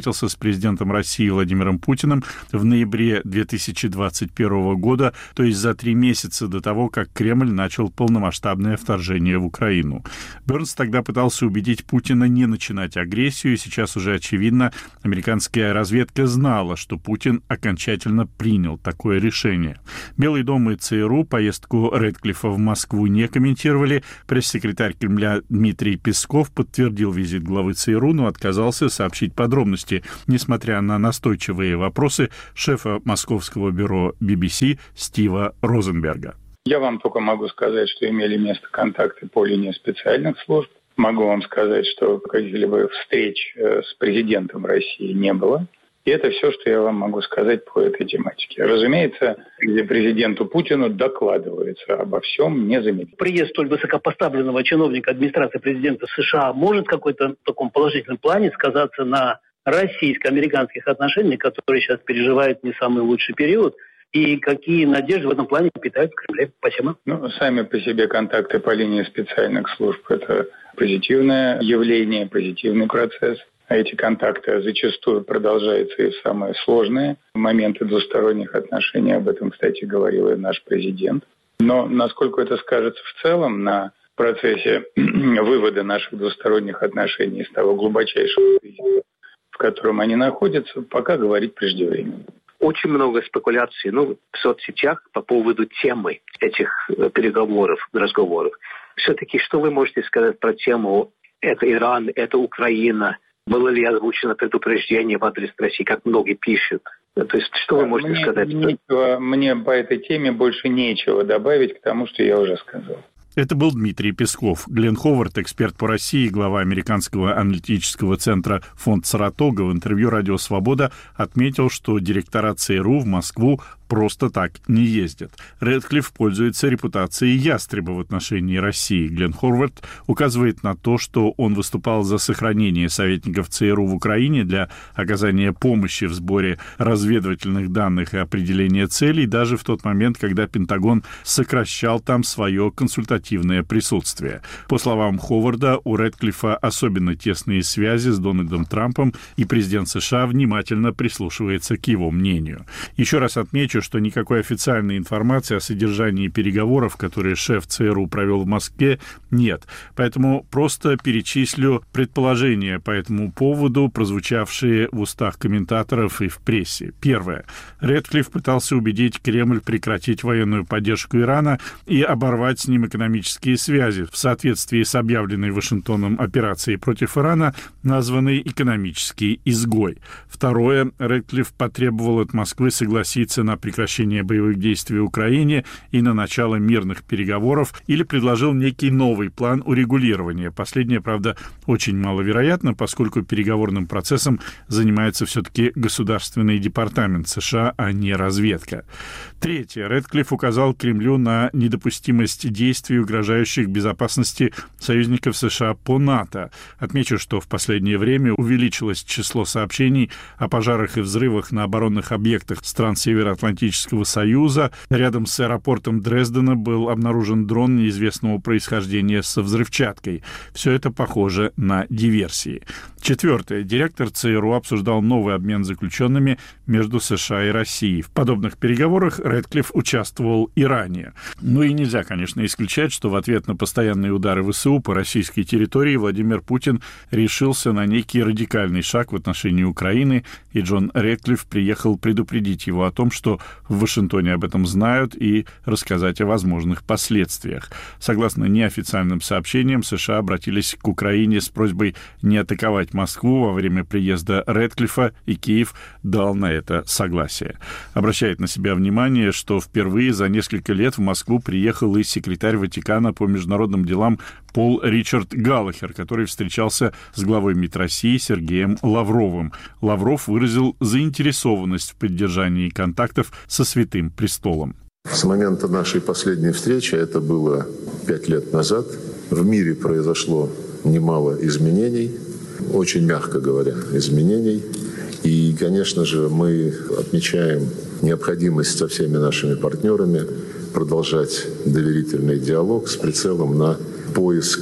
встретился с президентом России Владимиром Путиным в ноябре две тысячи двадцать первого года, то есть за три месяца до того, как Кремль начал полномасштабное вторжение в Украину. Бернс тогда пытался убедить Путина не начинать агрессию, и сейчас уже очевидно, американская разведка знала, что Путин окончательно принял такое решение. Белый дом и ЦРУ поездку Рэдклиффа в Москву не комментировали. Пресс-секретарь Кремля Дмитрий Песков подтвердил визит главы ЦРУ, но отказался сообщить подробности, несмотря на настойчивые вопросы шефа московского бюро би би си Стива Розенберга. Я вам только могу сказать, что имели место контакты по линии специальных служб. Могу вам сказать, что каких-либо встреч с президентом России не было. И это все, что я вам могу сказать по этой тематике. Разумеется, где президенту Путину докладывается обо всем незамедлительно. Приезд столь высокопоставленного чиновника администрации президента США может в какой-то таком положительном плане сказаться на российско-американских отношениях, которые сейчас переживают не самый лучший период, и какие надежды в этом плане питают в Кремле? Спасибо. Ну, сами по себе контакты по линии специальных служб – это позитивное явление, позитивный процесс. А эти контакты зачастую продолжаются и в самые сложные моменты двусторонних отношений. Об этом, кстати, говорил и наш президент. Но насколько это скажется в целом на процессе вывода наших двусторонних отношений из того глубочайшего кризиса, в котором они находятся, пока говорить преждевременно. Очень много спекуляций ну, в соцсетях по поводу темы этих переговоров, разговоров. Все-таки что вы можете сказать про тему «это Иран, это Украина»? Было ли озвучено предупреждение в адрес России, как многие пишут? То есть, что вы можете мне сказать? Нечего, мне по этой теме больше нечего добавить к тому, что я уже сказал. Это был Дмитрий Песков. Глен Ховард, эксперт по России, глава американского аналитического центра «Фонд Саратога», в интервью «Радио Свобода» отметил, что директора ЦРУ в Москву просто так не ездят. Рэдклифф пользуется репутацией ястреба в отношении России. Глен Ховард указывает на то, что он выступал за сохранение советников ЦРУ в Украине для оказания помощи в сборе разведывательных данных и определения целей, даже в тот момент, когда Пентагон сокращал там свое консультативное присутствие. По словам Ховарда, у Рэдклиффа особенно тесные связи с Дональдом Трампом, и президент США внимательно прислушивается к его мнению. Еще раз отмечу, что никакой официальной информации о содержании переговоров, которые шеф ЦРУ провел в Москве, нет. Поэтому просто перечислю предположения по этому поводу, прозвучавшие в устах комментаторов и в прессе. Первое. Рэдклифф пытался убедить Кремль прекратить военную поддержку Ирана и оборвать с ним экономические связи в соответствии с объявленной Вашингтоном операцией против Ирана, названной «экономический изгой». Второе. Рэдклифф потребовал от Москвы согласиться на прекращение боевых действий в Украине и на начало мирных переговоров или предложил некий новый план урегулирования. Последнее, правда, очень маловероятно, поскольку переговорным процессом занимается все-таки Государственный департамент США, а не разведка. Третье. Рэдклифф указал Кремлю на недопустимость действий, угрожающих безопасности союзников США по НАТО. Отмечу, что в последнее время увеличилось число сообщений о пожарах и взрывах на оборонных объектах стран Североатлантического союза. Рядом с аэропортом Дрездена был обнаружен дрон неизвестного происхождения со взрывчаткой. Все это похоже на диверсии. Четвертое. Директор ЦРУ обсуждал новый обмен заключенными между США и Россией. В подобных переговорах Рэдклифф участвовал и ранее. Ну и нельзя, конечно, исключать, что в ответ на постоянные удары ВСУ по российской территории Владимир Путин решился на некий радикальный шаг в отношении Украины, и Джон Рэдклифф приехал предупредить его о том, что в Вашингтоне об этом знают, и рассказать о возможных последствиях. Согласно неофициальным сообщениям, США обратились к Украине с просьбой не атаковать Москву во время приезда Рэдклиффа, и Киев дал на это согласие. Обращает на себя внимание, что впервые за несколько лет в Москву приехал и секретарь Ватикана по международным делам Пол Ричард Галлахер, который встречался с главой МИД России Сергеем Лавровым. Лавров выразил заинтересованность в поддержании контактов со Святым Престолом. С момента нашей последней встречи, это было пять лет назад, в мире произошло немало изменений, очень мягко говоря, изменений. И, конечно же, мы отмечаем необходимость со всеми нашими партнерами продолжать доверительный диалог с прицелом на поиск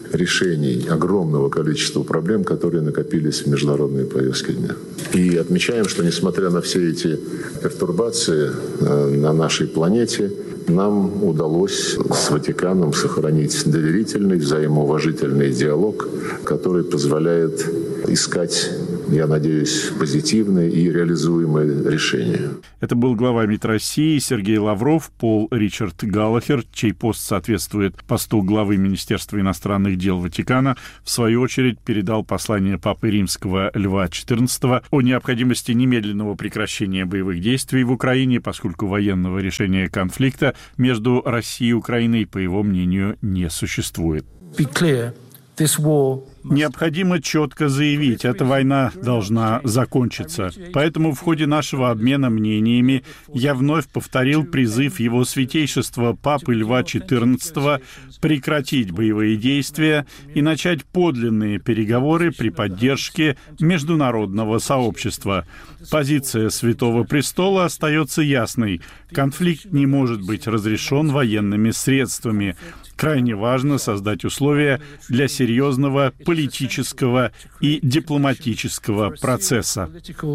решений огромного количества проблем, которые накопились в международной повестке дня. И отмечаем, что несмотря на все эти пертурбации на нашей планете, нам удалось с Ватиканом сохранить доверительный, взаимоуважительный диалог, который позволяет искать, я надеюсь, позитивные и реализуемые решения. Это был глава МИД России Сергей Лавров. Пол Ричард Галлахер, чей пост соответствует посту главы Министерства иностранных дел Ватикана, в свою очередь передал послание Папы Римского Льва четырнадцатого о необходимости немедленного прекращения боевых действий в Украине, поскольку военного решения конфликта между Россией и Украиной, по его мнению, не существует. Необходимо четко заявить, эта война должна закончиться. Поэтому в ходе нашего обмена мнениями я вновь повторил призыв Его Святейшества Папы Льва четырнадцатого прекратить боевые действия и начать подлинные переговоры при поддержке международного сообщества. Позиция Святого Престола остается ясной. Конфликт не может быть разрешен военными средствами. Крайне важно создать условия для серьезного политического и дипломатического процесса.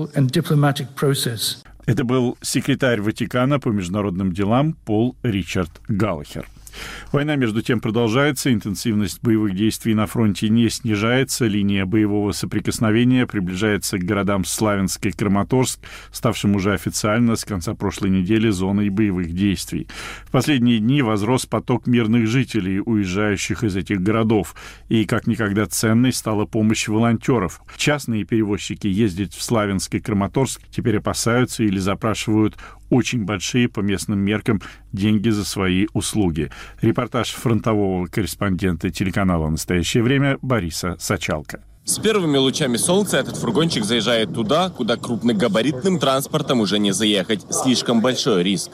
Это был секретарь Ватикана по международным делам Пол Ричард Галлахер. Война, между тем, продолжается, интенсивность боевых действий на фронте не снижается, линия боевого соприкосновения приближается к городам Славянск и Краматорск, ставшим уже официально с конца прошлой недели зоной боевых действий. В последние дни возрос поток мирных жителей, уезжающих из этих городов, и как никогда ценной стала помощь волонтеров. Частные перевозчики ездить в Славянск и Краматорск теперь опасаются или запрашивают очень большие по местным меркам деньги за свои услуги. Репортаж фронтового корреспондента телеканала «Настоящее время» Бориса Сачалко. С первыми лучами солнца этот фургончик заезжает туда, куда крупногабаритным транспортом уже не заехать. Слишком большой риск.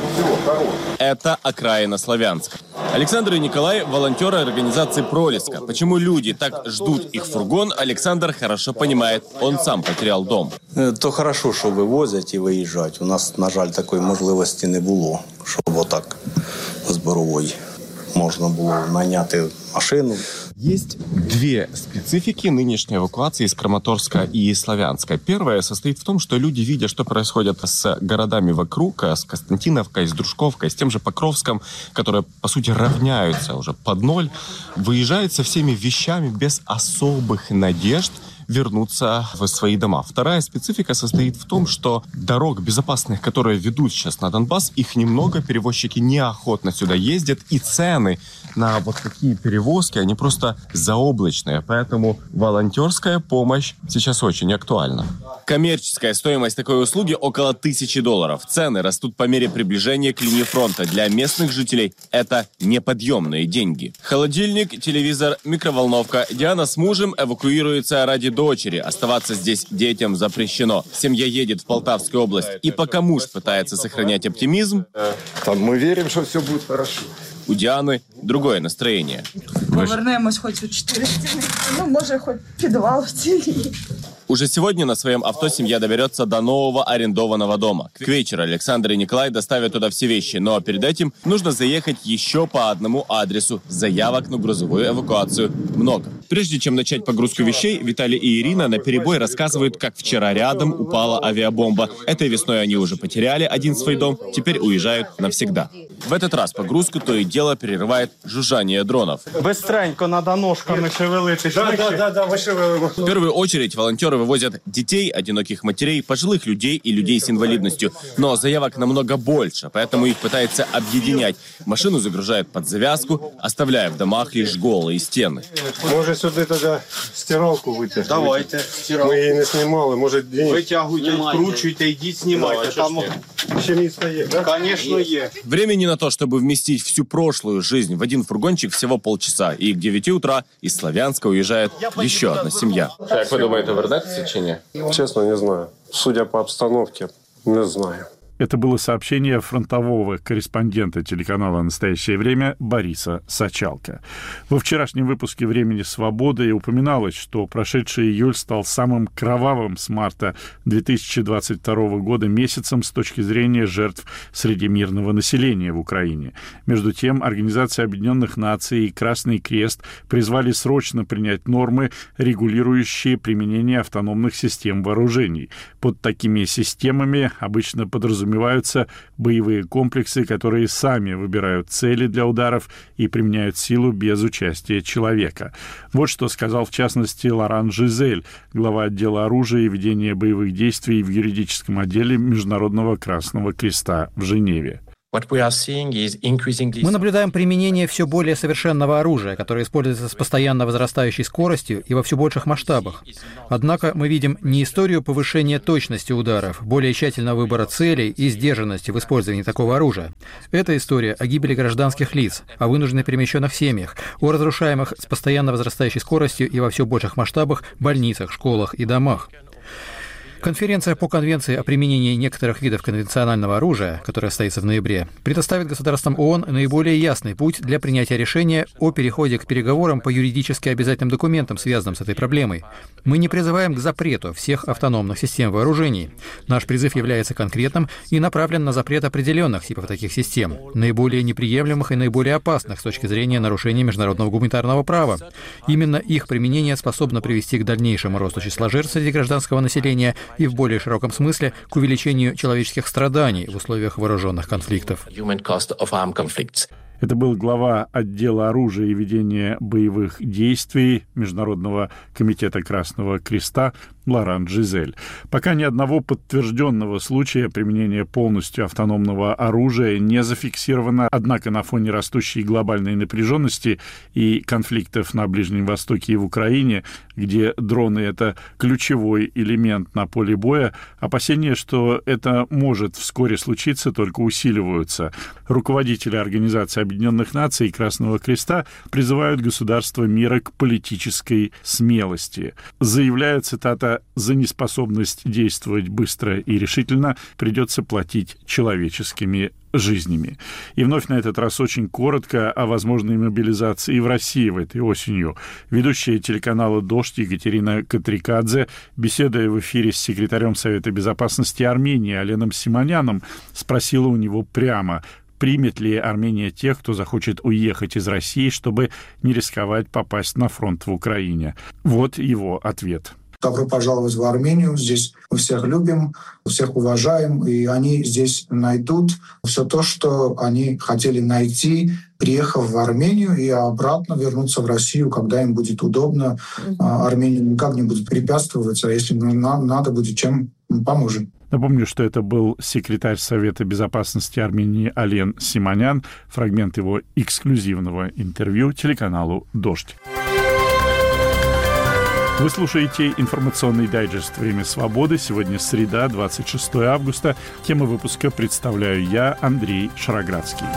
Это окраина Славянска. Александр и Николай – волонтеры организации «Пролеска». Почему люди так ждут их фургон, Александр хорошо понимает. Он сам потерял дом. То хорошо, що вивозять і виїжджають. У нас, на жаль, такої можливості не було, щоб отак зборової можна було наняти машину. Есть две специфики нынешней эвакуации из Краматорска и Славянска. Первая состоит в том, что люди, видя, что происходит с городами вокруг, с Константиновкой, с Дружковкой, с тем же Покровском, которые, по сути, равняются уже под ноль, выезжают со всеми вещами без особых надежд вернуться в свои дома. Вторая специфика состоит в том, что дорог безопасных, которые ведут сейчас на Донбасс, их немного, перевозчики неохотно сюда ездят, и цены на вот такие перевозки, они просто заоблачные. Поэтому волонтерская помощь сейчас очень актуальна. Коммерческая стоимость такой услуги около тысячи долларов. Цены растут по мере приближения к линии фронта. Для местных жителей это неподъемные деньги. Холодильник, телевизор, микроволновка. Диана с мужем эвакуируется ради дочери. Оставаться здесь детям запрещено. Семья едет в Полтавскую область. И пока муж пытается сохранять оптимизм, там мы верим, что все будет хорошо. У Дианы другое настроение. Повернемось хоть у чотири стіни, ну, може, хоть підвал в цілі. Уже сегодня на своем авто семья доберется до нового арендованного дома. К вечеру Александр и Николай доставят туда все вещи, но перед этим нужно заехать еще по одному адресу. Заявок на грузовую эвакуацию много. Прежде чем начать погрузку вещей, Виталий и Ирина наперебой рассказывают, как вчера рядом упала авиабомба. Этой весной они уже потеряли один свой дом, теперь уезжают навсегда. В этот раз погрузку то и дело перерывает жужжание дронов. Быстренько надо ножками шевелить. Да, да, да, да, вы шевелите. В первую очередь волонтеры вывозят детей, одиноких матерей, пожилых людей и людей с инвалидностью. Но заявок намного больше, поэтому их пытаются объединять. Машину загружают под завязку, оставляя в домах лишь голые стены. Может, сюда тогда стиралку вытащить? Давайте, стиралку. Мы ее не снимали, может, денег... Вытягивайте, откручивайте, идите снимайте. Там... Еще место есть, да? Конечно, есть. Времени на то, чтобы вместить всю прошлую жизнь в один фургончик, всего полчаса. И к девяти утра из Славянска уезжает еще одна семья. Как вы думаете, вернетеся чи ні? Честно, не знаю. Судя по обстановке, не знаю. Это было сообщение фронтового корреспондента телеканала «Настоящее время» Бориса Сачалко. Во вчерашнем выпуске «Времени свободы» упоминалось, что прошедший июль стал самым кровавым с марта две тысячи двадцать второго года месяцем с точки зрения жертв среди мирного населения в Украине. Между тем, Организация Объединенных Наций и Красный Крест призвали срочно принять нормы, регулирующие применение автономных систем вооружений. Под такими системами обычно подразумеваются боевые комплексы, которые сами выбирают цели для ударов и применяют силу без участия человека. Вот что сказал в частности Лоран Жизель, глава отдела оружия и ведения боевых действий в юридическом отделе Международного Красного Креста в Женеве. Мы наблюдаем применение все более совершенного оружия, которое используется с постоянно возрастающей скоростью и во все больших масштабах. Однако мы видим не историю повышения точности ударов, более тщательного выбора целей и сдержанности в использовании такого оружия. Это история о гибели гражданских лиц, о вынужденно перемещенных семьях, о разрушаемых с постоянно возрастающей скоростью и во все больших масштабах больницах, школах и домах. Конференция по Конвенции о применении некоторых видов конвенционального оружия, которая состоится в ноябре, предоставит государствам ООН наиболее ясный путь для принятия решения о переходе к переговорам по юридически обязательным документам, связанным с этой проблемой. Мы не призываем к запрету всех автономных систем вооружений. Наш призыв является конкретным и направлен на запрет определенных типов таких систем, наиболее неприемлемых и наиболее опасных с точки зрения нарушения международного гуманитарного права. Именно их применение способно привести к дальнейшему росту числа жертв среди гражданского населения и в более широком смысле к увеличению человеческих страданий в условиях вооруженных конфликтов. Это был глава отдела оружия и ведения боевых действий Международного комитета Красного Креста Лоран Жизель. Пока ни одного подтвержденного случая применения полностью автономного оружия не зафиксировано, однако на фоне растущей глобальной напряженности и конфликтов на Ближнем Востоке и в Украине, где дроны — это ключевой элемент на поле боя, опасения, что это может вскоре случиться, только усиливаются. Руководители Организации Объединенных Наций и Красного Креста призывают государства мира к политической смелости. Заявляют, цитата, «За неспособность действовать быстро и решительно придется платить человеческими жизнями». И вновь на этот раз очень коротко о возможной мобилизации в России в этой осенью. Ведущая телеканала «Дождь» Екатерина Катрикадзе, беседуя в эфире с секретарем Совета Безопасности Армении Аленом Симоняном, спросила у него прямо, примет ли Армения тех, кто захочет уехать из России, чтобы не рисковать попасть на фронт в Украине. Вот его ответ. Добро пожаловать в Армению. Здесь мы всех любим, всех уважаем, и они здесь найдут все то, что они хотели найти, приехав в Армению, и обратно вернуться в Россию, когда им будет удобно. Армения никак не будет препятствовать, а если нам надо будет, чем поможем. Напомню, что это был секретарь Совета Безопасности Армении Ален Симонян, фрагмент его эксклюзивного интервью телеканалу «Дождь». Вы слушаете информационный дайджест «Время свободы». Сегодня среда, двадцать шестого августа. Тему выпуска представляю я, Андрей Шароградский.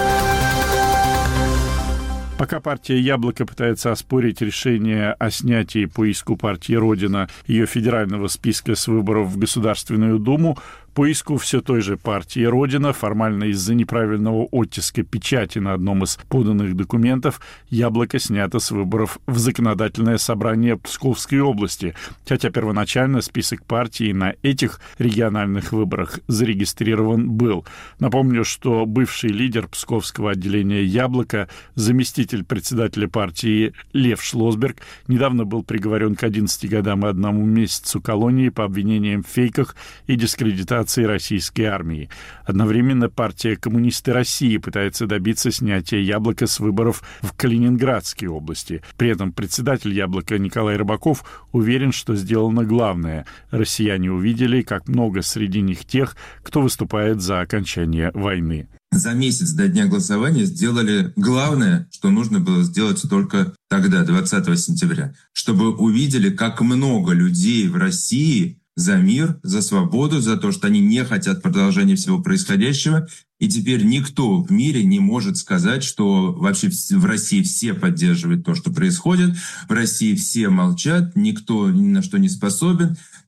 Пока партия «Яблоко» пытается оспорить решение о снятии по иску партии «Родина» ее федерального списка с выборов в Государственную Думу, по иску все той же партии «Родина», формально из-за неправильного оттиска печати на одном из поданных документов, «Яблоко» снято с выборов в Законодательное собрание Псковской области, хотя первоначально список партии на этих региональных выборах зарегистрирован был. Напомню, что бывший лидер Псковского отделения «Яблоко», заместитель председателя партии Лев Шлосберг, недавно был приговорен к одиннадцати годам и одному месяцу колонии по обвинениям в фейках и дискредитации российской армии. Одновременно партия «Коммунисты России» пытается добиться снятия «Яблока» с выборов в Калининградской области. При этом председатель «Яблока» Николай Рыбаков уверен, что сделано главное. Россияне увидели, как много среди них тех, кто выступает за окончание войны. За месяц до дня голосования сделали главное, что нужно было сделать только тогда, двадцатого сентября, чтобы увидели, как много людей в России за мир, за свободу, за то, что они не хотят продолжения всего происходящего. И теперь никто в мире не может сказать, что вообще в России все поддерживают то, что происходит, в России все молчат, никто ни на что не способен.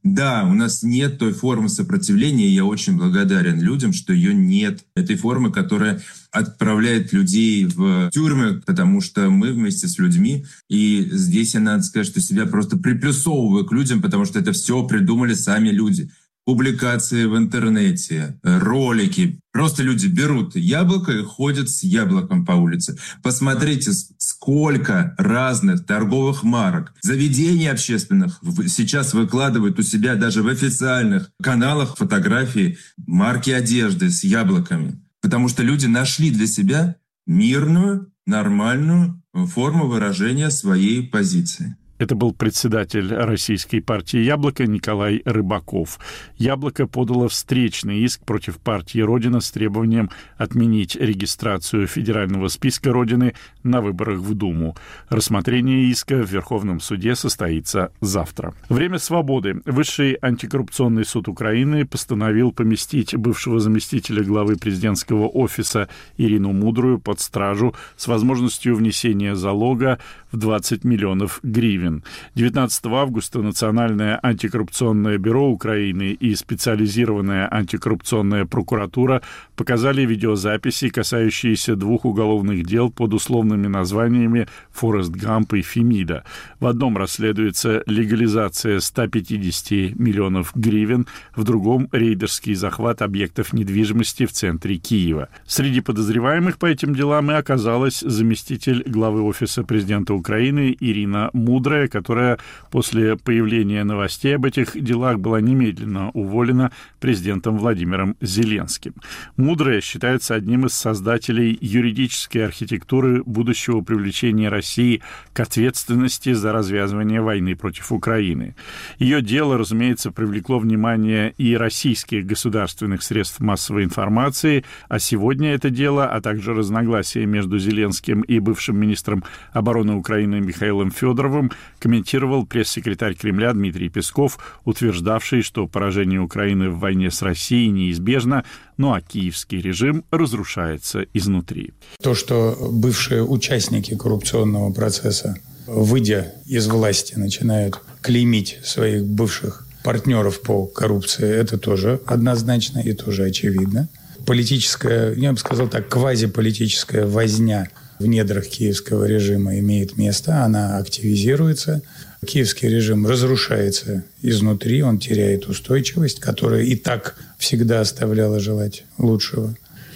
Да, у нас нет той формы сопротивления, и я очень благодарен людям, что ее нет. Этой формы, которая отправляет людей в тюрьмы, потому что мы вместе с людьми. И здесь я, надо сказать, что себя просто приплюсовываю к людям, потому что это все придумали сами люди. Публикации в интернете, ролики. Просто люди берут яблоко и ходят с яблоком по улице. Посмотрите, сколько разных торговых марок, заведений общественных сейчас выкладывают у себя даже в официальных каналах фотографии марки одежды с яблоками. Потому что люди нашли для себя мирную, нормальную форму выражения своей позиции. Это был председатель Российской партии «Яблоко» Николай Рыбаков. «Яблоко» подало встречный иск против партии «Родина» с требованием отменить регистрацию федерального списка «Родины» на выборах в Думу. Рассмотрение иска в Верховном суде состоится завтра. Время свободы. Высший антикоррупционный суд Украины постановил поместить бывшего заместителя главы президентского офиса Ирину Мудрую под стражу с возможностью внесения залога в двадцать миллионов гривен. девятнадцатого августа Национальное антикоррупционное бюро Украины и специализированная антикоррупционная прокуратура показали видеозаписи, касающиеся двух уголовных дел под условными названиями «Форест Гамп» и «Фемида». В одном расследуется легализация ста пятидесяти миллионов гривен, в другом – рейдерский захват объектов недвижимости в центре Киева. Среди подозреваемых по этим делам и оказалась заместитель главы Офиса президента Украины Ирина Мудрая, которая после появления новостей об этих делах была немедленно уволена президентом Владимиром Зеленским. Мудрая считается одним из создателей юридической архитектуры будущего привлечения России к ответственности за развязывание войны против Украины. Ее дело, разумеется, привлекло внимание и российских государственных средств массовой информации, а сегодня это дело, а также разногласия между Зеленским и бывшим министром обороны Украины Михаилом Федоровым комментировал пресс-секретарь Кремля Дмитрий Песков, утверждавший, что поражение Украины в войне с Россией неизбежно, ну а киевский режим разрушается изнутри. То, что бывшие участники коррупционного процесса, выйдя из власти, начинают клеймить своих бывших партнеров по коррупции, это тоже однозначно и тоже очевидно. Политическая, я бы сказал так, квазиполитическая возня в недрах киевского режима имеет место, она активизируется. Киевский режим разрушается изнутри, он теряет устойчивость, которая и так всегда оставляла желать лучшего.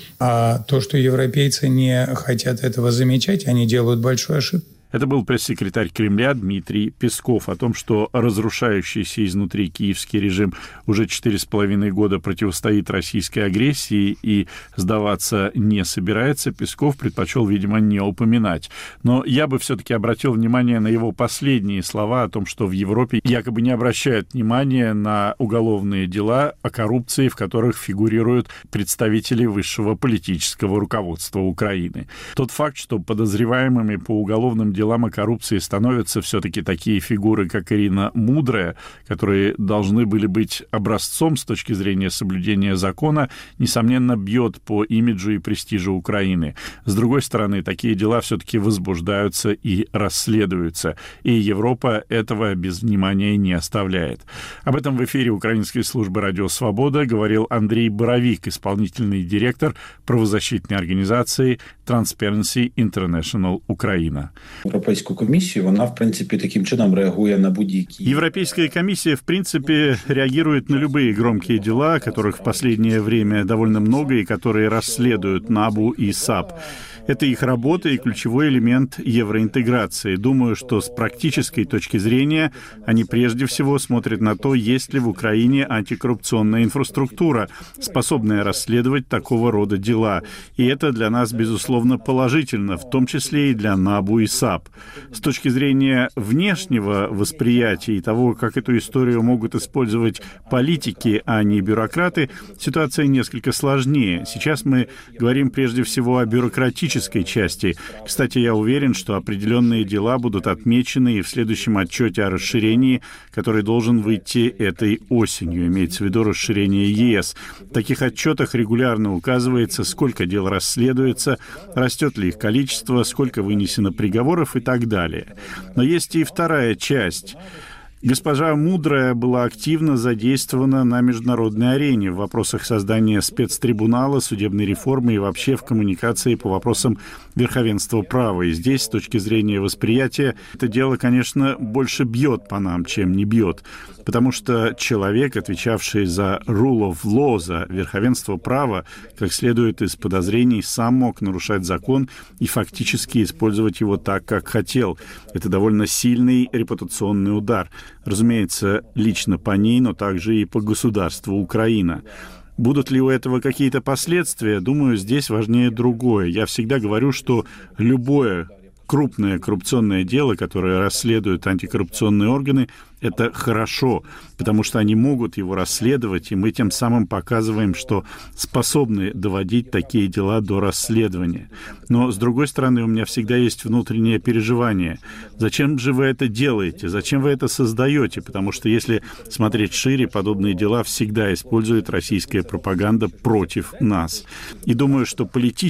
А то, что европейцы не хотят этого замечать, они делают большую ошибку. Это был пресс-секретарь Кремля Дмитрий Песков. О том, что разрушающийся изнутри киевский режим уже четыре с половиной года противостоит российской агрессии и сдаваться не собирается, Песков предпочел, видимо, не упоминать. Но я бы все-таки обратил внимание на его последние слова о том, что в Европе якобы не обращают внимания на уголовные дела о коррупции, в которых фигурируют представители высшего политического руководства Украины. Тот факт, что подозреваемыми по уголовным делам делам о коррупции становятся все-таки такие фигуры, как Ирина Мудрая, которые должны были быть образцом с точки зрения соблюдения закона, несомненно, бьет по имиджу и престижу Украины. С другой стороны, такие дела все-таки возбуждаются и расследуются, и Европа этого без внимания не оставляет. Об этом в эфире Украинской службы «Радио Свобода» говорил Андрей Боровик, исполнительный директор правозащитной организации Transparency International Украина. Европейскую комиссию, она, в принципе, таким чином реагирует на будь-які. Европейская комиссия, в принципе, реагирует на любые громкие дела, которых в последнее время довольно много и которые расследуют НАБУ и САП. Это их работа и ключевой элемент евроинтеграции. Думаю, что с практической точки зрения они прежде всего смотрят на то, есть ли в Украине антикоррупционная инфраструктура, способная расследовать такого рода дела. И это для нас, безусловно, положительно, в том числе и для НАБУ и САП. С точки зрения внешнего восприятия и того, как эту историю могут использовать политики, а не бюрократы, ситуация несколько сложнее. Сейчас мы говорим прежде всего о бюрократической части. Кстати, я уверен, что определенные дела будут отмечены и в следующем отчете о расширении, который должен выйти этой осенью, имеется в виду расширение ЕС. В таких отчетах регулярно указывается, сколько дел расследуется, растет ли их количество, сколько вынесено приговоров и так далее. Но есть и вторая часть, Госпожа Мудрая была активно задействована на международной арене в вопросах создания спецтрибунала, судебной реформы и вообще в коммуникации по вопросам верховенства права. И здесь, с точки зрения восприятия, это дело, конечно, больше бьет по нам, чем не бьет. Потому что человек, отвечавший за rule of law, за верховенство права, как следует из подозрений, сам мог нарушать закон и фактически использовать его так, как хотел. Это довольно сильный репутационный удар. Разумеется, лично по ней, но также и по государству Украина. Будут ли у этого какие-то последствия? Думаю, здесь важнее другое. Я всегда говорю, что любое крупное коррупционное дело, которое расследуют антикоррупционные органы, это хорошо, потому что они могут его расследовать, и мы тем самым показываем, что способны доводить такие дела до расследования. Но, с другой стороны, у меня всегда есть внутреннее переживание. Зачем же вы это делаете? Зачем вы это создаете? Потому что, если смотреть шире, подобные дела всегда использует российская пропаганда против нас. И думаю, что политически